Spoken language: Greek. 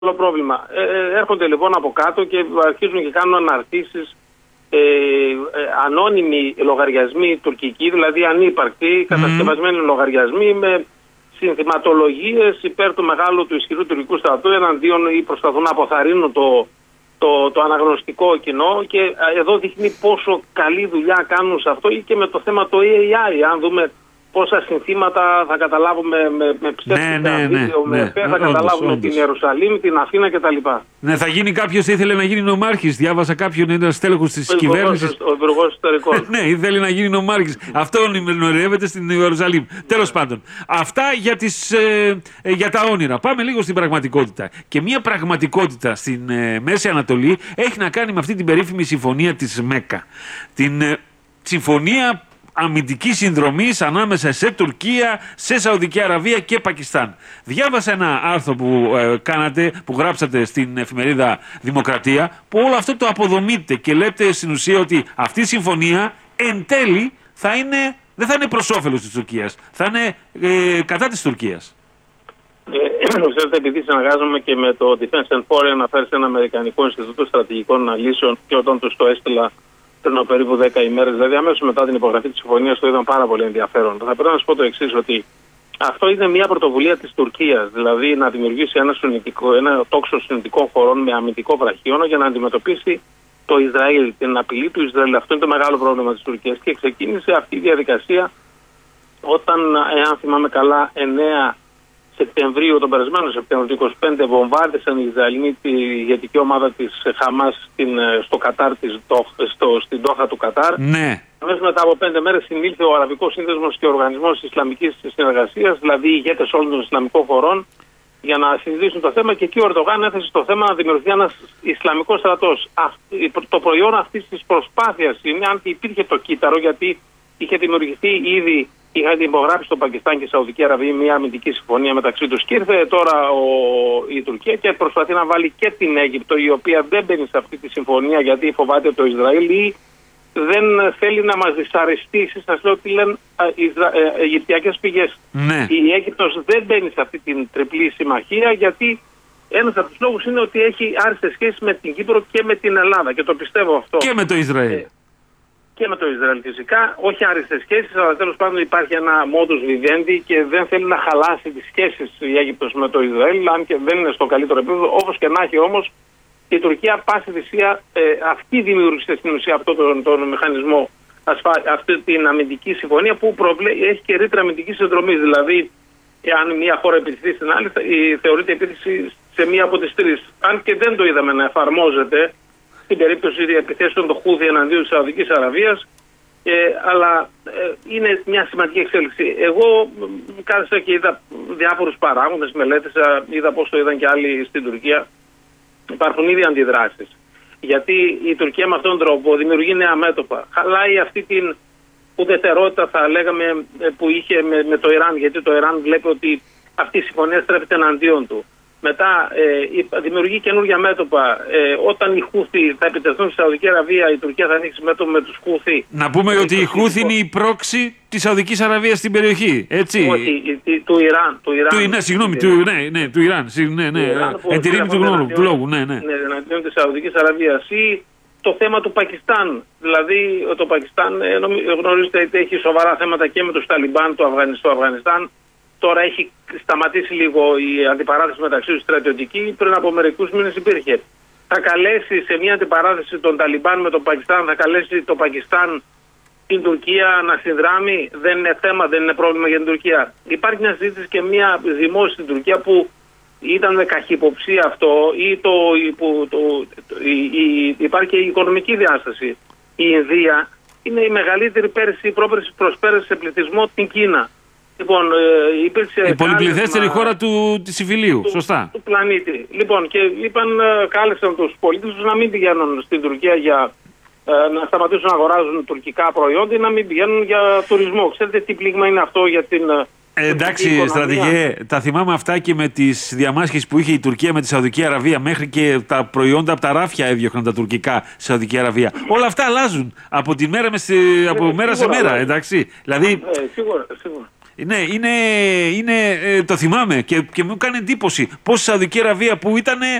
μεγάλο πρόβλημα. Έρχονται λοιπόν από κάτω και αρχίζουν και κάνουν αναρτήσεις, ανώνυμοι λογαριασμοί τουρκικοί, δηλαδή ανύπαρκτοι, κατασκευασμένοι λογαριασμοί με συνθηματολογίες υπέρ του μεγάλου του ισχυρού τουρκικού στρατού εναντίον ή προσπαθούν να αποθαρρύνουν το αναγνωστικό κοινό, και εδώ δείχνει πόσο καλή δουλειά κάνουν σε αυτό, ή και με το θέμα το AI. Αν δούμε πόσα συνθήματα θα καταλάβουμε με ψεύτικα βίντεο, θα καταλάβουμε την Ιερουσαλήμ, την Αθήνα κτλ. Ναι, θα γίνει κάποιος, ήθελε να γίνει νομάρχης. Διάβασα κάποιον, ένα στέλεχος της κυβέρνησης. Ο υπουργός εσωτερικών. Ναι, ήθελε να γίνει νομάρχης. Αυτό ονειρεύεται στην Ιερουσαλήμ. Τέλος πάντων. Αυτά για τα όνειρα. Πάμε λίγο στην πραγματικότητα. Και μια πραγματικότητα στην Μέση Ανατολή έχει να κάνει με αυτή την περίφημη συμφωνία της Μέκκα. Την συμφωνία αμυντικής συνδρομής ανάμεσα σε Τουρκία, σε Σαουδική Αραβία και Πακιστάν. Διάβασα ένα άρθρο που γράψατε στην εφημερίδα Δημοκρατία, που όλο αυτό το αποδομείτε και λέτε στην ουσία ότι αυτή η συμφωνία εν τέλει δεν θα είναι προς όφελος της Τουρκίας, θα είναι κατά της Τουρκίας. Ξέρετε, επειδή συνεργάζομαι και με το Defense and Foreign Affairs, ένα Αμερικανικό Ινστιτούτο Στρατηγικών Αναλύσεων, και όταν τους το έστειλα πριν από περίπου 10 ημέρες, δηλαδή αμέσως μετά την υπογραφή της συμφωνίας, το είδαν πάρα πολύ ενδιαφέρον. Θα πρέπει να σας πω το εξής, ότι αυτό είναι μια πρωτοβουλία της Τουρκίας, δηλαδή να δημιουργήσει ένα τόξο συννητικών χωρών με αμυντικό βραχίωνο για να αντιμετωπίσει το Ισραήλ, την απειλή του Ισραήλ. Αυτό είναι το μεγάλο πρόβλημα της Τουρκίας, και ξεκίνησε αυτή η διαδικασία όταν, εάν θυμάμαι καλά, 9 Σεπτεμβρίου, τον περασμένο Σεπτέμβριο του 25, βομβάρδισαν οι Ισραηλοί τη ηγετική ομάδα της Χαμάς στο Κατάρ, στην Ντόχα του Κατάρ. Ναι. Αμέσως μετά από 5 μέρες συνήλθε ο Αραβικός Σύνδεσμος και ο Οργανισμός Ισλαμικής Συνεργασίας, δηλαδή οι ηγέτες όλων των Ισλαμικών χωρών, για να συζητήσουν το θέμα, και εκεί ο Ερντογάν έθεσε στο θέμα να δημιουργηθεί ένας Ισλαμικός στρατός. Το προϊόν αυτής της προσπάθειας είναι, αν υπήρχε το κύτταρο, γιατί είχε δημιουργηθεί ήδη. Είχαν υπογράψει το Πακιστάν και η Σαουδική Αραβία μια αμυντική συμφωνία μεταξύ τους, και ήρθε τώρα η Τουρκία και προσπαθεί να βάλει και την Αίγυπτο, η οποία δεν μπαίνει σε αυτή τη συμφωνία γιατί φοβάται το Ισραήλ ή δεν θέλει να μας δυσαρεστήσει. Σας λέω ότι λένε αιγυπτιακές πηγές. Ναι. Η Αίγυπτος δεν μπαίνει σε αυτή την τριπλή συμμαχία, γιατί ένας από τους λόγους είναι ότι έχει άριστες σχέσεις με την Κύπρο και με την Ελλάδα, και το πιστεύω αυτό. Και με το Ισραήλ. Και με το Ισραήλ φυσικά, όχι άριστες σχέσεις, αλλά τέλος πάντων υπάρχει ένα modus vivendi και δεν θέλει να χαλάσει τις σχέσεις η Αίγυπτος με το Ισραήλ, αν και δεν είναι στο καλύτερο επίπεδο. Όπως και να έχει όμως, η Τουρκία πάση θυσία αυτή δημιούργησε στην ουσία αυτόν τον μηχανισμό, αυτή την αμυντική συμφωνία που έχει και ρήτρα αμυντικής συνδρομής. Δηλαδή, αν μια χώρα επιτεθεί στην άλλη, θεωρείται επίθεση σε μία από τις τρεις. Αν και δεν το είδαμε να εφαρμόζεται στην περίπτωση επιθέσεων των Χούθη εναντίον της Σαουδικής Αραβίας, αλλά είναι μια σημαντική εξέλιξη. Εγώ κάθισα και είδα διάφορους παράγοντες, μελέτησα, είδα πώς το είδαν και άλλοι στην Τουρκία. Υπάρχουν ήδη αντιδράσεις. Γιατί η Τουρκία με αυτόν τον τρόπο δημιουργεί νέα μέτωπα. Χαλάει αυτή την ουδετερότητα, θα λέγαμε, που είχε με το Ιράν, γιατί το Ιράν βλέπει ότι αυτή η συμφωνία στρέφεται εναντίον του. Μετά δημιουργεί καινούργια μέτωπα. Όταν οι Χούθη θα επιτεθούν στη Σαουδική Αραβία, η Τουρκία θα ανοίξει μέτωπο με τους Χούθη. Να πούμε ότι οι Χούθη είναι η πρόξη της Σαουδικής Αραβίας στην περιοχή, έτσι. Όχι, του Ιράν. Του Ιράν. Εν τη ρήμη του λόγου. Ναι, εναντίον της Σαουδικής Αραβίας. Ή το θέμα του Πακιστάν. Δηλαδή, το Πακιστάν γνωρίζετε ότι έχει σοβαρά θέματα και με τους Ταλιμπάν στο Αφγανιστάν. Τώρα έχει σταματήσει λίγο η αντιπαράθεση μεταξύ τους στρατιωτική. Πριν από μερικούς μήνες υπήρχε. Θα καλέσει σε μια αντιπαράθεση των Ταλιμπάν με το Πακιστάν, θα καλέσει το Πακιστάν την Τουρκία να συνδράμει. Δεν είναι θέμα, δεν είναι πρόβλημα για την Τουρκία. Υπάρχει μια συζήτηση και μια δημόσια στην Τουρκία που ήταν με καχυποψία αυτό, ή υπάρχει και η οικονομική διάσταση. Η Ινδία είναι η μεγαλύτερη πρόπερση προσπέραση σε πληθυσμό την Κίνα. Λοιπόν, η πολυπληθέστερη χώρα της Ιφιλίου, σωστά. Του πλανήτη. Λοιπόν, και κάλεσαν τους πολίτες τους να μην πηγαίνουν στην Τουρκία για να σταματήσουν να αγοράζουν τουρκικά προϊόντα ή να μην πηγαίνουν για τουρισμό. Ξέρετε τι πλήγμα είναι αυτό για την... εντάξει, στρατηγέ, τα θυμάμαι αυτά και με τις διαμάχες που είχε η Τουρκία με τη Σαουδική Αραβία. Μέχρι και τα προϊόντα από τα ράφια έδιωχναν τα τουρκικά στη Σαουδική Αραβία. Όλα αυτά αλλάζουν από μέρα σε μέρα, εντάξει. Δηλαδή, σίγουρα. Ναι, το θυμάμαι και μου έκανε εντύπωση πώς η Σαουδική Αραβία που ήταν